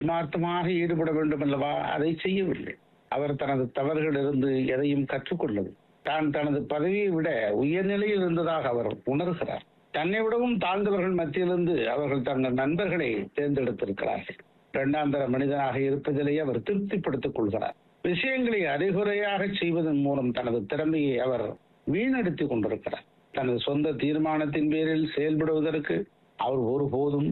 ஆத்மார்த்தமாக ஈடுபட வேண்டும் அல்லவா? அதை செய்யவில்லை. அவர் தனது தவறுகளிலிருந்து எதையும் கற்றுக்கொள்ளவில்லை. தான் தனது பதவியை விட உயர்நிலையில் இருந்ததாக அவர் உணர்கிறார். தன்னை விடவும் தாழ்ந்தவர்கள் மத்தியிலிருந்து அவர்கள் தங்கள் நண்பர்களை தேர்ந்தெடுத்திருக்கிறார்கள். இரண்டாம் தர மனிதனாக இருப்பதிலேயே அவர் திருப்திப்படுத்திக் கொள்கிறார். விஷயங்களை அரைகுறையாக செய்வதன் மூலம் தனது திறமையை அவர் வீணடித்துக் கொண்டிருக்கிறார். தனது சொந்த தீர்மானத்தின் பேரில் செயல்படுவதற்கு அவர் ஒருபோதும்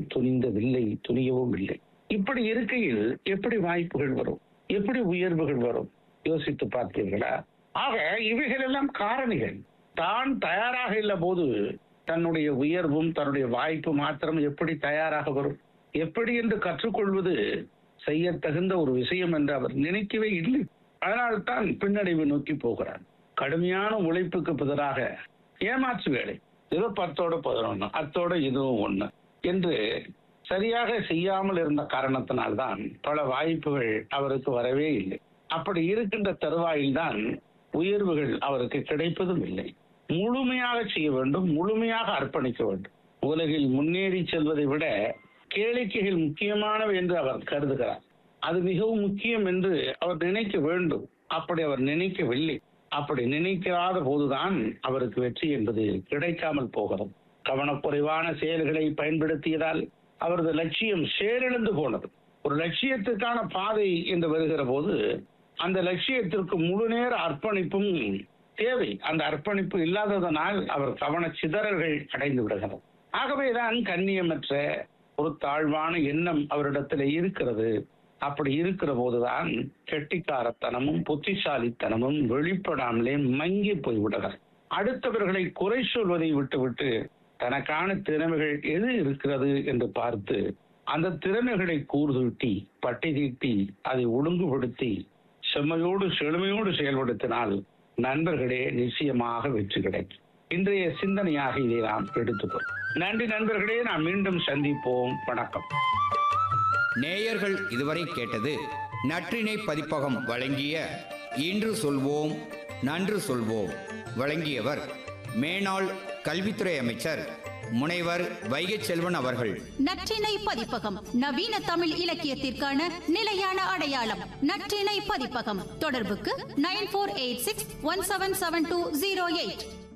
துணியவும் இல்லை. இப்படி இருக்கையில் எப்படி வாய்ப்புகள் வரும்? எப்படி உயர்வுகள் வரும்? யோசித்து பார்த்தீர்களா? ஆக இவைகள் எல்லாம் காரணிகள். தான் தயாராக இல்ல போது தன்னுடைய உயர்வும் தன்னுடைய வாய்ப்பு மாத்திரம் எப்படி தயாராக வரும்? எப்படி என்று கற்றுக்கொள்வது செய்ய தகுந்த ஒரு விஷயம் என்று அவர் நினைக்கவே இல்லை. அதனால்தான் பின்னடைவு நோக்கி போகிறார். கடுமையான உழைப்புக்கு பதிலாக ஏமாற்று வேலை, ஏதோ 10ஓட 11 அத்தோட இதுவும் 1 என்று சரியாக செய்யாமல் இருந்த காரணத்தினால்தான் பல வாய்ப்புகள் அவருக்கு வரவே இல்லை. அப்படி இருக்கின்ற தருவாயில்தான் உயர்வுகள் அவருக்கு கிடைப்பதும் இல்லை. முழுமையாக செய்ய வேண்டும், முழுமையாக அர்ப்பணிக்க வேண்டும். உலகில் முன்னேறி செல்வதை விட கேளிக்கைகள் முக்கியமானவை என்று அவர் கருதுகிறார். அது மிகவும் முக்கியம் என்று அவர் நினைக்க வேண்டும். அப்படி அவர் நினைக்கவில்லை. அப்படி நினைக்காத போதுதான் அவருக்கு வெற்றி என்பது கிடைக்காமல் போகிறது. கவனக்குறைவான செயல்களை பயன்படுத்தியதால் அவரது லட்சியம் செயலிழந்து போனது. ஒரு லட்சியத்துக்கான பாதை என்று வருகிற போது அந்த லட்சியத்திற்கு முழு நேர அர்ப்பணிப்பும் தேவை. அந்த அர்ப்பணிப்பு இல்லாததனால் அவர் கவன சிதறல்கள் அடைந்து விடுகிறார். ஆகவேதான் கண்ணியமற்ற ஒரு தாழ்வான எண்ணம் அவரிடத்தில் இருக்கிறது. அப்படி இருக்கிற போதுதான் கெட்டிக்காரத்தனமும் புத்திசாலித்தனமும் வெளிப்படாமலே மங்கி போய்விடுகிறார். அடுத்தவர்களை குறை சொல்வதை விட்டுவிட்டு தனக்கான திறமைகள் எது இருக்கிறது என்று பார்த்து அந்த திறமைகளை கூர்தூட்டி பட்டை தீட்டி அதை ஒழுங்குபடுத்தி செழுமையோடு செயல்படுத்தினால் நண்பர்களே நிச்சயமாக வெற்றி கிடைக்கும். இன்றைய சிந்தனையாக இதை நாம் எடுத்துக்கொள்வோம். நன்றி நண்பர்களே, நாம் மீண்டும் சந்திப்போம். வணக்கம். நேயர்கள் இதுவரை கேட்டது நற்றிணை பதிப்பகம் வழங்கிய இன்று சொல்வோம் நன்று சொல்வோம். வழங்கியவர் மேனாள் கல்வித்துறை அமைச்சர் முனைவர் வைகை செல்வன் அவர்கள். நற்றிணை பதிப்பகம் நவீன தமிழ் இலக்கியத்திற்கான நிலையான அடையாளம். நற்றிணை பதிப்பகம். தொடர்புக்கு 9486177208.